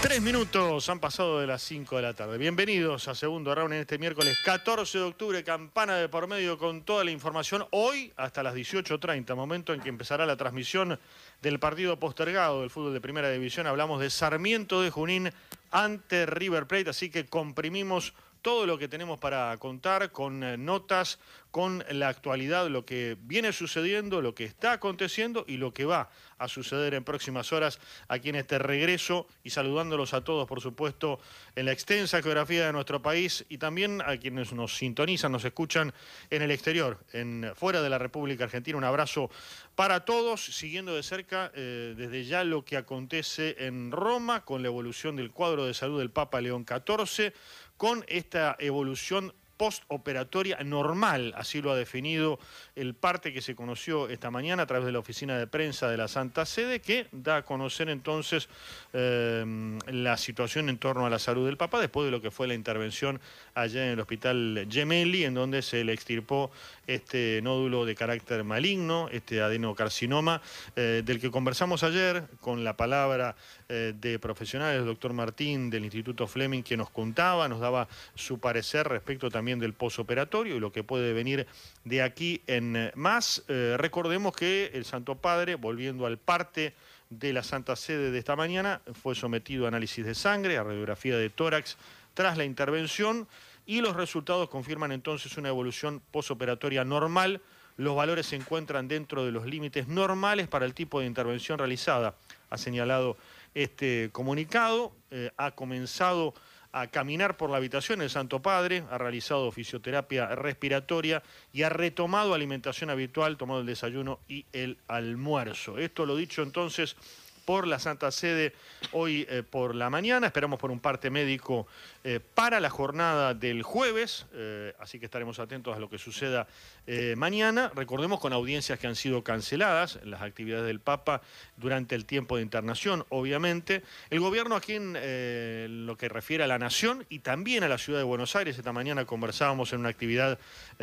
3 minutos han pasado de las 5 de la tarde. Bienvenidos a Segundo Round en este miércoles 14 de octubre, campana de por medio con toda la información. Hoy hasta las 18:30, momento en que empezará la transmisión del partido postergado del fútbol de Primera División. Hablamos de Sarmiento de Junín ante River Plate, así que comprimimos todo lo que tenemos para contar con notas, con la actualidad, lo que viene sucediendo, lo que está aconteciendo y lo que va a suceder en próximas horas aquí en este regreso, y saludándolos a todos, por supuesto, en la extensa geografía de nuestro país y también a quienes nos sintonizan, nos escuchan en el exterior, fuera de la República Argentina. Un abrazo para todos, siguiendo de cerca desde ya lo que acontece en Roma con la evolución del cuadro de salud del Papa León XIV, con esta evolución postoperatoria normal, así lo ha definido el parte que se conoció esta mañana a través de la oficina de prensa de la Santa Sede, que da a conocer entonces la situación en torno a la salud del Papa después de lo que fue la intervención allá en el hospital Gemelli, en donde se le extirpó este nódulo de carácter maligno, este adenocarcinoma, del que conversamos ayer con la palabra de profesionales, el doctor Martín del Instituto Fleming, que nos contaba, nos daba su parecer respecto también del posoperatorio y lo que puede venir de aquí en más. Recordemos que el Santo Padre, volviendo al parte de la Santa Sede de esta mañana, fue sometido a análisis de sangre, a radiografía de tórax tras la intervención, y los resultados confirman entonces una evolución posoperatoria normal. Los valores se encuentran dentro de los límites normales para el tipo de intervención realizada, ha señalado este comunicado. Ha comenzado a caminar por la habitación el Santo Padre, ha realizado fisioterapia respiratoria y ha retomado alimentación habitual, tomado el desayuno y el almuerzo. Esto lo dicho entonces por la Santa Sede hoy por la mañana. Esperamos por un parte médico para la jornada del jueves, así que estaremos atentos a lo que suceda mañana. Recordemos, con audiencias que han sido canceladas, las actividades del Papa durante el tiempo de internación, obviamente. El gobierno aquí en lo que refiere a la Nación y también a la Ciudad de Buenos Aires. Esta mañana conversábamos en una actividad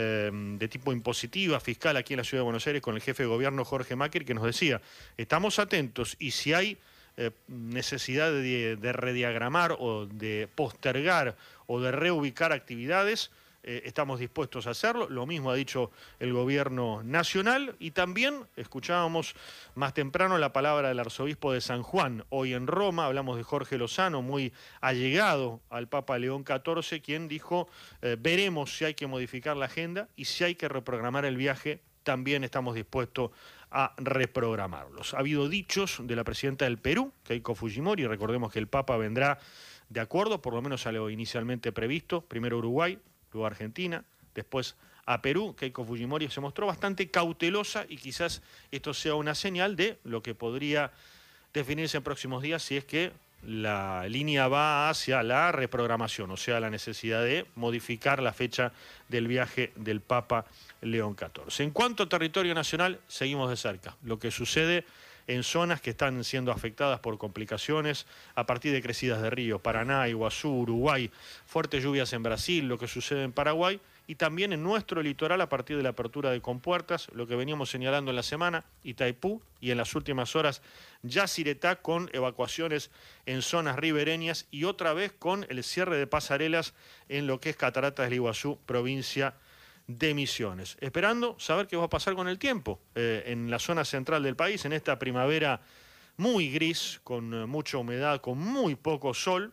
de tipo impositiva, fiscal, aquí en la Ciudad de Buenos Aires con el jefe de gobierno Jorge Macri, que nos decía, estamos atentos y si hay necesidad de rediagramar o de postergar o de reubicar actividades, estamos dispuestos a hacerlo. Lo mismo ha dicho el gobierno nacional, y también escuchábamos más temprano la palabra del arzobispo de San Juan. Hoy en Roma hablamos de Jorge Lozano, muy allegado al Papa León XIV, quien dijo, veremos si hay que modificar la agenda y si hay que reprogramar el viaje, también estamos dispuestos a reprogramarlos. Ha habido dichos de la presidenta del Perú, Keiko Fujimori. Recordemos que el Papa vendrá de acuerdo, por lo menos a lo inicialmente previsto, primero Uruguay, luego Argentina, después a Perú. Keiko Fujimori se mostró bastante cautelosa y quizás esto sea una señal de lo que podría definirse en próximos días, si es que la línea va hacia la reprogramación, o sea, la necesidad de modificar la fecha del viaje del Papa León XIV. En cuanto a territorio nacional, seguimos de cerca lo que sucede en zonas que están siendo afectadas por complicaciones a partir de crecidas de ríos, Paraná, Iguazú, Uruguay, fuertes lluvias en Brasil, lo que sucede en Paraguay, y también en nuestro litoral a partir de la apertura de compuertas, lo que veníamos señalando en la semana, Itaipú, y en las últimas horas Yacyretá, con evacuaciones en zonas ribereñas y otra vez con el cierre de pasarelas en lo que es Cataratas del Iguazú, provincia de Misiones. Esperando saber qué va a pasar con el tiempo en la zona central del país, en esta primavera muy gris, con mucha humedad, con muy poco sol.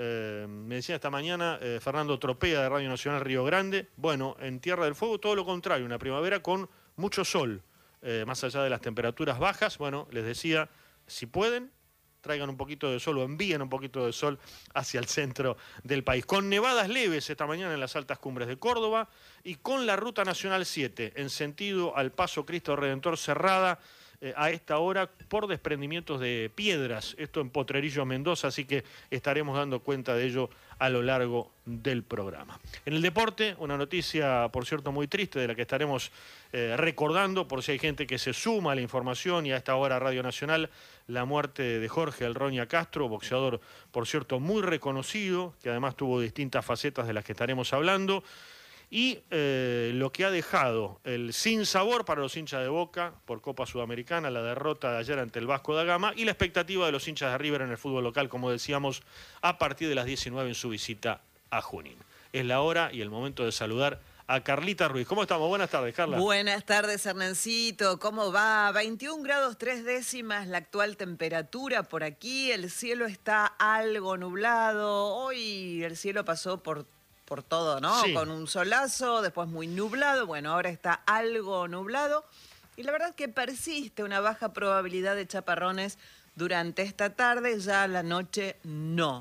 Me decía esta mañana Fernando Tropea de Radio Nacional Río Grande, bueno, en Tierra del Fuego todo lo contrario, una primavera con mucho sol, más allá de las temperaturas bajas. Bueno, les decía, si pueden, traigan un poquito de sol o envíen un poquito de sol hacia el centro del país. Con nevadas leves esta mañana en las altas cumbres de Córdoba y con la Ruta Nacional 7 en sentido al Paso Cristo Redentor cerrada a esta hora por desprendimientos de piedras, esto en Potrerillo, Mendoza, así que estaremos dando cuenta de ello a lo largo del programa. En el deporte, una noticia, por cierto, muy triste, de la que estaremos recordando, por si hay gente que se suma a la información y a esta hora Radio Nacional, la muerte de Jorge El Roña Castro, boxeador, por cierto, muy reconocido, que además tuvo distintas facetas de las que estaremos hablando. y lo que ha dejado el sinsabor para los hinchas de Boca por Copa Sudamericana, la derrota de ayer ante el Vasco da Gama y la expectativa de los hinchas de River en el fútbol local, como decíamos, a partir de las 19 en su visita a Junín. Es la hora y el momento de saludar a Carlita Ruiz. ¿Cómo estamos? Buenas tardes, Carla. Buenas tardes, Hernancito. ¿Cómo va? 21 grados 3 décimas la actual temperatura por aquí. El cielo está algo nublado. Hoy el cielo pasó por todo, ¿no? Sí. Con un solazo, después muy nublado. Bueno, ahora está algo nublado. Y la verdad que persiste una baja probabilidad de chaparrones durante esta tarde. Ya a la noche no.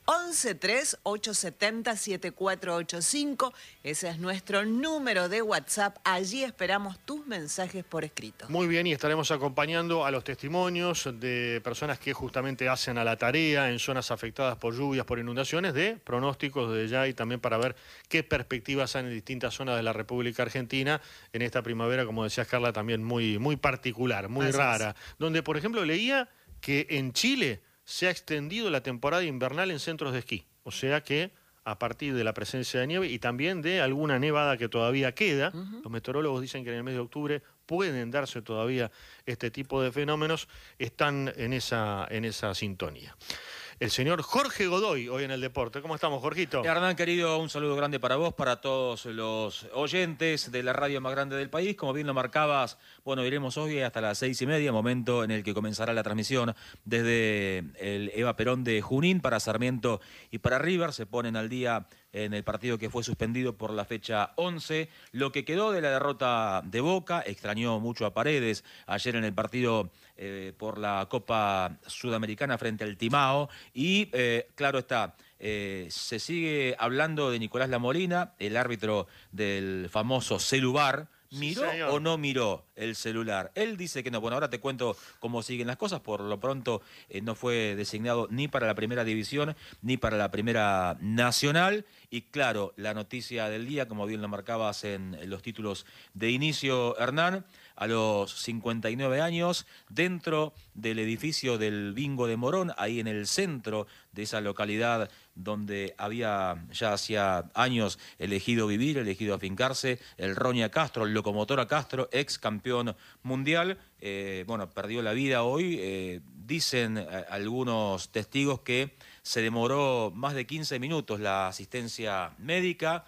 11-3-870-7485. Ese es nuestro número de WhatsApp. Allí esperamos tus mensajes por escrito. Muy bien, y estaremos acompañando a los testimonios de personas que justamente hacen a la tarea en zonas afectadas por lluvias, por inundaciones, de pronósticos de ya y también para ver qué perspectivas hay en distintas zonas de la República Argentina en esta primavera, como decías, Carla, también muy particular, muy rara. Donde, por ejemplo, leía que en Chile se ha extendido la temporada invernal en centros de esquí. O sea que a partir de la presencia de nieve y también de alguna nevada que todavía queda, los meteorólogos dicen que en el mes de octubre pueden darse todavía este tipo de fenómenos, están en esa sintonía. El señor Jorge Godoy, hoy en El Deporte. ¿Cómo estamos, Jorgito? Hernán, querido, un saludo grande para vos, para todos los oyentes de la radio más grande del país. Como bien lo marcabas, bueno, iremos hoy hasta las 6:30, momento en el que comenzará la transmisión desde el Eva Perón de Junín para Sarmiento y para River. Se ponen al día en el partido que fue suspendido por la fecha 11. Lo que quedó de la derrota de Boca, extrañó mucho a Paredes ayer en el partido por la Copa Sudamericana frente al Timao. Y claro está, se sigue hablando de Nicolás Lamolina, el árbitro del famoso Celubar. ¿Miró o no miró el celular? Él dice que no. Bueno, ahora te cuento cómo siguen las cosas. Por lo pronto no fue designado ni para la primera división ni para la primera nacional. Y claro, la noticia del día, como bien lo marcabas en los títulos de inicio, Hernán, a los 59 años, dentro del edificio del Bingo de Morón, ahí en el centro de esa localidad donde había ya hacía años elegido vivir, elegido afincarse, el Roña Castro, el Locomotora Castro, ex campeón mundial, bueno, perdió la vida hoy. Dicen algunos testigos que se demoró más de 15 minutos la asistencia médica.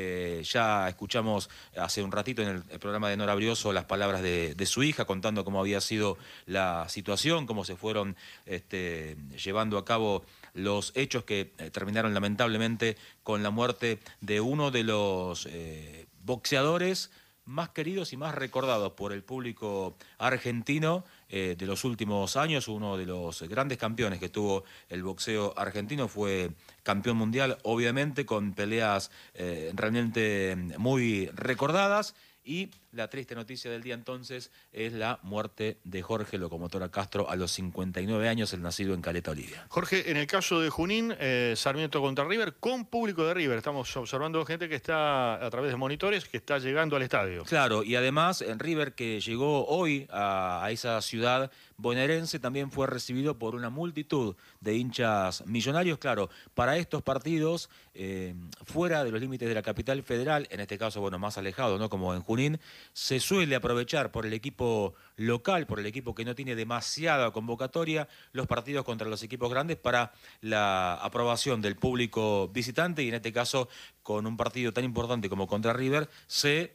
Ya escuchamos hace un ratito en el programa de Nora Brioso las palabras de su hija contando cómo había sido la situación, cómo se fueron llevando a cabo los hechos que terminaron lamentablemente con la muerte de uno de los boxeadores más queridos y más recordados por el público argentino de los últimos años. Uno de los grandes campeones que tuvo el boxeo argentino, fue campeón mundial, obviamente, con peleas realmente muy recordadas. Y la triste noticia del día entonces es la muerte de Jorge Locomotora Castro a los 59 años, el nacido en Caleta Olivia. Jorge, en el caso de Junín, Sarmiento contra River, con público de River. Estamos observando gente que está a través de monitores, que está llegando al estadio. Claro, y además en River, que llegó hoy a esa ciudad bonaerense, también fue recibido por una multitud de hinchas millonarios. Claro, para estos partidos, fuera de los límites de la capital federal, en este caso, bueno, más alejado, ¿no? Como en Junín, se suele aprovechar por el equipo local, por el equipo que no tiene demasiada convocatoria, los partidos contra los equipos grandes para la aprobación del público visitante, y en este caso, con un partido tan importante como contra River, se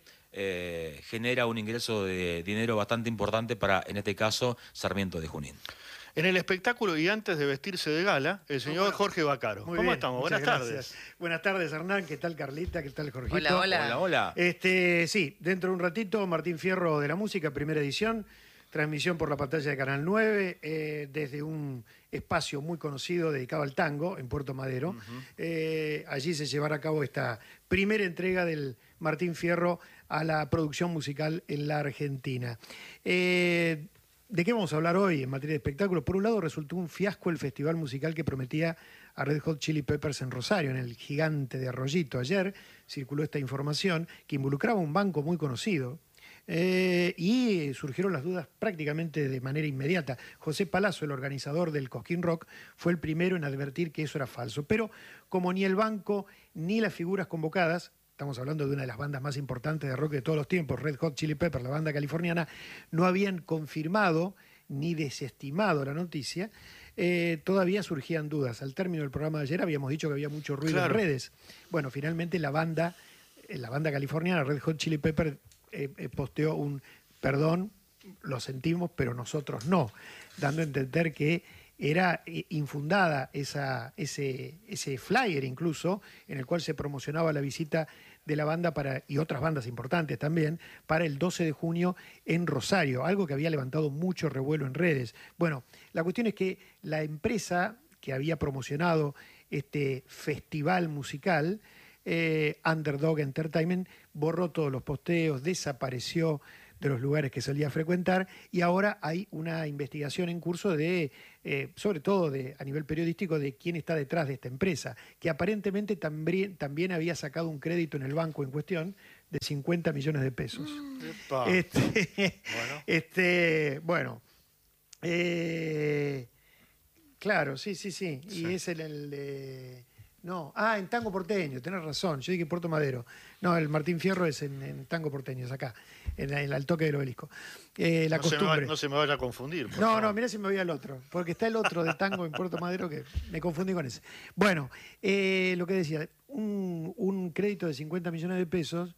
genera un ingreso de dinero bastante importante para, en este caso, Sarmiento de Junín. En el espectáculo y antes de vestirse de gala, el señor Jorge Vaccaro. ¿Cómo estamos? Buenas tardes. Buenas tardes, Hernán. ¿Qué tal, Carlita? ¿Qué tal, Jorgito? Hola, hola. Hola, hola. Sí, dentro de un ratito, Martín Fierro de la Música, primera edición, transmisión por la pantalla de Canal 9, desde un espacio muy conocido dedicado al tango en Puerto Madero. Allí se llevará a cabo esta primera entrega del Martín Fierro a la producción musical en la Argentina. ¿De qué vamos a hablar hoy en materia de espectáculo? Por un lado, resultó un fiasco el festival musical que prometía a Red Hot Chili Peppers en Rosario, en el Gigante de Arroyito. Ayer circuló esta información que involucraba un banco muy conocido y surgieron las dudas prácticamente de manera inmediata. José Palazzo, el organizador del Cosquín Rock, fue el primero en advertir que eso era falso. Pero como ni el banco ni las figuras convocadas estamos hablando de una de las bandas más importantes de rock de todos los tiempos, Red Hot Chili Peppers, la banda californiana, no habían confirmado ni desestimado la noticia, todavía surgían dudas. Al término del programa de ayer habíamos dicho que había mucho ruido en redes. Bueno, finalmente la banda californiana, Red Hot Chili Peppers, posteó un perdón, lo sentimos, pero nosotros no, dando a entender que era infundada ese flyer incluso, en el cual se promocionaba la visita de la banda y otras bandas importantes también, para el 12 de junio en Rosario, algo que había levantado mucho revuelo en redes. Bueno, la cuestión es que la empresa que había promocionado este festival musical, Underdog Entertainment, borró todos los posteos, desapareció de los lugares que solía frecuentar, y ahora hay una investigación en curso sobre todo a nivel periodístico, de quién está detrás de esta empresa, que aparentemente también había sacado un crédito en el banco en cuestión de 50 millones de pesos. Claro, sí. Y es el de... No, en Tango Porteño, tenés razón, yo dije Puerto Madero. No, el Martín Fierro es en Tango Porteño, es acá, al toque del Obelisco. No se me vaya a confundir. No, mirá si me voy al otro, porque está el otro de Tango en Puerto Madero que me confundí con ese. Bueno, lo que decía, un crédito de 50 millones de pesos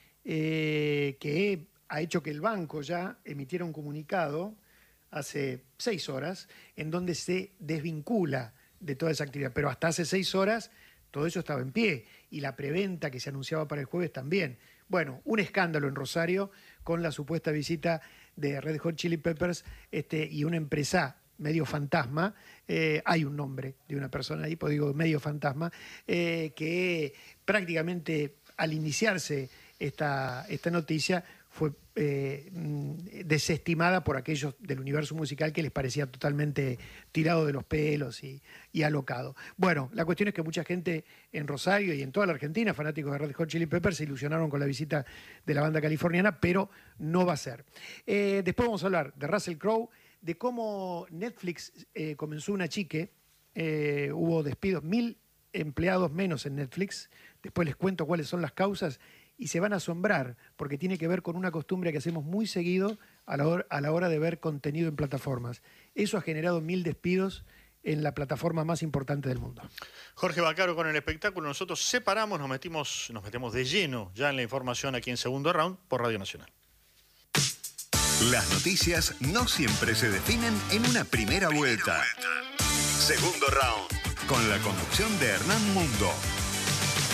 que ha hecho que el banco ya emitiera un comunicado hace 6 horas en donde se desvincula de toda esa actividad, pero hasta hace 6 horas todo eso estaba en pie, y la preventa que se anunciaba para el jueves también. Bueno, un escándalo en Rosario con la supuesta visita de Red Hot Chili Peppers y una empresa medio fantasma, hay un nombre de una persona ahí, pues digo medio fantasma, que prácticamente al iniciarse esta noticia fue desestimada por aquellos del universo musical que les parecía totalmente tirado de los pelos y alocado. Bueno, la cuestión es que mucha gente en Rosario y en toda la Argentina, fanáticos de Red Hot Chili Peppers, se ilusionaron con la visita de la banda californiana, pero no va a ser. Después vamos a hablar de Russell Crowe, de cómo Netflix comenzó una chique, hubo despidos, 1.000 empleados menos en Netflix, después les cuento cuáles son las causas, y se van a asombrar, porque tiene que ver con una costumbre que hacemos muy seguido a la hora de ver contenido en plataformas. Eso ha generado 1.000 despidos en la plataforma más importante del mundo. Jorge Baccaro con el espectáculo. Nosotros separamos, nos metemos de lleno ya en la información aquí en Segundo Round por Radio Nacional. Las noticias no siempre se definen en una primera vuelta. Segundo Round, con la conducción de Hernán Mundo.